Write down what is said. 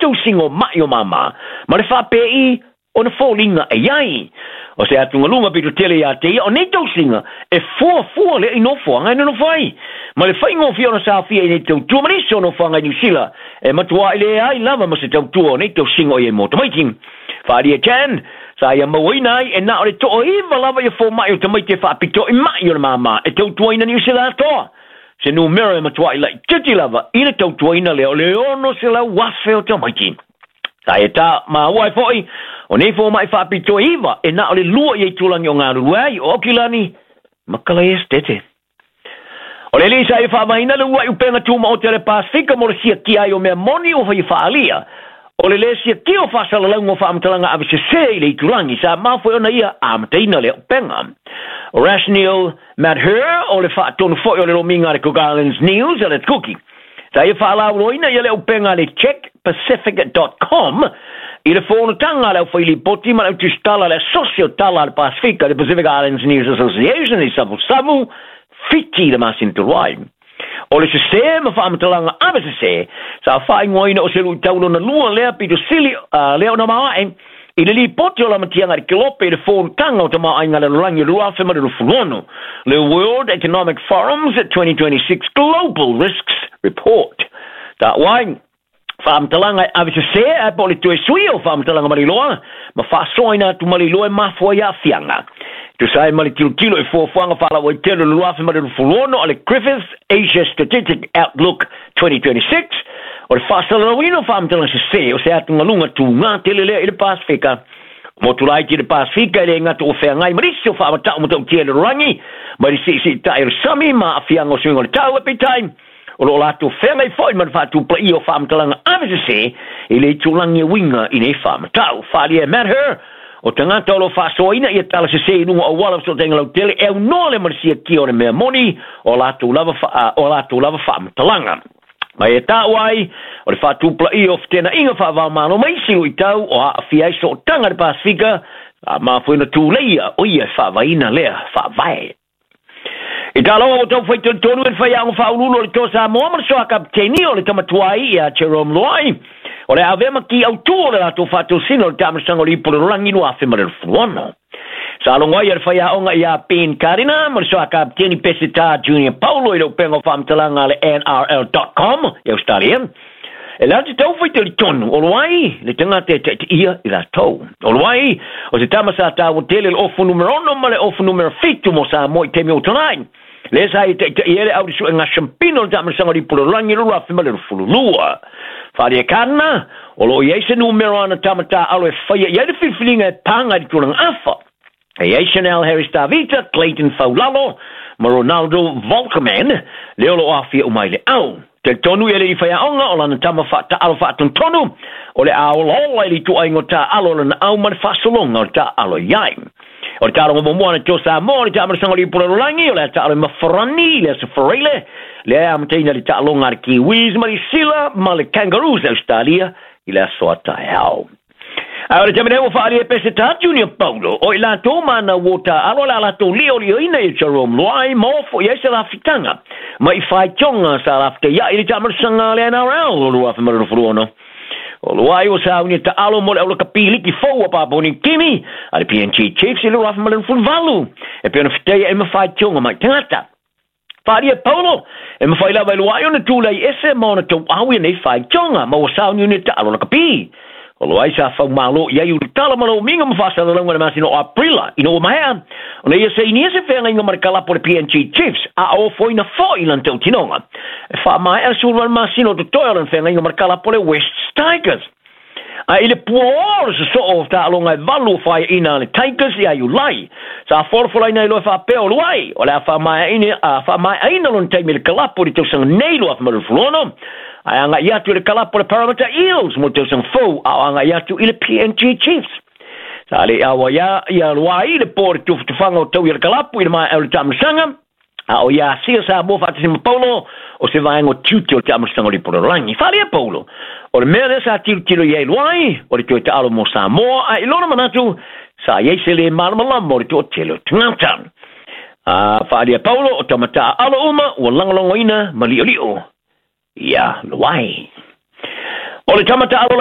tau singo mai o mama, ma le whapei o na fōlinga e iai. O se atunga lunga pitu tele ia te ia, o nei tau singa, e fua le ino fuanga ina no fai. Ma le whaingo fia ona sa fia i nei tau tua, ma niso no fuanga i New Zealand, e matua i le ai lava ma se tau tua o nei tau singo i e mo tamaiting. Whaari e Jan, sa ia mawinai, e na o le toa iwa lava i fō mai o tamaite whaapito i mai o na mama, e tau tua ina New Zealand toa. Se numero e matua i lai titi lava, ina tau tua ina leo, leono se la wafe o tamaiting. Sa e ta ma wai foi, o nei fō mai whaapito iwa, e na o le lua i e tulangi o ngā ruai, o kilani, makala e stete. O le lisa e whaamaina le ua i upenga tūma o te le Pasifika mo le sia ki ai o mea moni o whai whaalia. O le sia ki o whasala laungo whaamatalanga awe se se i le i tulangi, sa mawhoi ona ia amataina le upenga. O Rasniel Madher, o le whaatonu foi o le rominga le Cook Islands News, le kuki. Sa ia whaalau roina i le upenga le checkpacific.com, i le whono tanga le whaili poti ma le tustala le socio tala le Pasifika, le Pacific Islands News Association, i sabu, fiti le masinturuai. O le se ma whaamatalanga awe se, sa whai ngoina o se lui tauno na lua lea pitu sili leo na maae, i le li poti o la matianga i kilope i le whono tanga o ta maae ngā le rangi rua whima le rufulono, le World Economic Forum's 2026 Global Risks Report. Ta wai, whaamatalanga awe se a po le tue sui o whaamatalanga mariloa, ma whaasoina tu mariloa mafua ia fianga. Tu sai mali kilo e fuanga fala o tele luafe mali fulono ale Griffith Asia Strategic Outlook 2026 o le fasala wino fam tele se o se atunga lunga tu nga tele le ile Pasifika mo tu lai le Pasifika le nga to fe ngai mari so fa ta mo to tele rangi mari si tai sami ma afianga o swingo tau epi time o lo la tu fe ngai foi man fa tu play o fam tele nga se ile tulangi winga ine fam tau fali e met her o tangata lo fasoina ia tala se nunga o wala so tenga lo tele e no le marsia ki o le mea moni o la tu lava fa talanga mai e wai o le fa tu pla i of tena inga fa va malo mai si o tau o a fia so tanga de Pasifika ma foi na tu leia o ia fa vaina lea fa vai e talo o tau foi tonu e fa yang fa ululo le tosa mo ma so kapteni o le tamatuai ia Jerome Loai. O le avema ki au tu o le ato fatu sino le tamasanga li pole rangi no afe mare fuano. Sa alongwa ia whaia onga ia Pien Karina, ma le soa kapteni Pesita Junior Paulo i le upengo whamtalanga le NRL.com, i Australia. E la te tau whaite li tonu, o luai, le tangata te ia i la tau. O luai, o se tamasa ta o tele le ofu numero ono, ma le ofu numero fitu mo sa moi temi o tanai. Le sa i te iere au di su nga champino le tamasanga li pole rangi no afe mare fululua. Fali e karna, o lo iese numero ana tamata alo e whaia, ia de whiwhiringa e panga di turang afa. E iese Nel Harris Davita, Clayton Faulalo, ma Ronaldo Volkerman, leo lo afia umai le au. Te tonu ele i whaia onga, o lana tama ta alo whaatun tonu, o le ao lola ili tu aingo ta alo lana au man whasolonga o ta alo iai. O le tārongo momoana tō sa mō, le tāmara sanga li purarangi, o le tāro mawharani, le safarele, le amataina le tālonga le kiwis, ma le sila, ma le kangaroos Australia, i le asoa tae au. O le tamine o whaari e Pesita Junior Paulo, o i la tō mana wota, alo la tō leo ina i Jerome Loai, mōfo i eise la fitanga, ma i whai tionga sa la fite, ia i le tāmara sanga le NRL, o lua whamara furuono. O luai o sa unia ta alo mo le au kapili ki fou a paponi kimi, a le PNG Chiefs i le rafa malen fulvalu, e piona fitea e mawhai tionga mai tangata. Whaari e Paulo, e mawhai lawa i luai o na tūlei ese maona tau awi nei whai tionga, ma o sa unia ta alo na kapi. O luai sa whau malo, ia iu tala malo minga mawhasa na launga na masino o Aprila, ino o maea. O na ia se ini ese whenga inga marikala po le PNG Chiefs, a o foi na foi lan tau tinonga. E wha mai a surwan masino to toilan whenga inga marikala po le West Tigers. A ile puor se so of ta alonga valu fai ina le Tigers ia iu lai. Sa forfola ina ilo fa peo luai, o le a wha mai ina lon taimi le kalapo di tau sang neilu af maruflono. Ai anga iatu le kalapo le Parramatta Eels mo tau sang fou, au anga iatu ile PNG Chiefs. Sa le awa ia luai le pōre tufanga o tau i le kalapo i le mai au le tamasanga. A o ia sia sa mo fa tisi Paulo o se vai ngo tuti o tamasanga li purarangi. Whale Paulo. O le mea sa tiro i luai, o le tue te alo mo sa mo, a ilona manatu sa iese le maramalam mo le tue telo tungata. Whale Paulo o tamata alo uma o langalongo ina mali o lio. Ia luai. O le tamata alo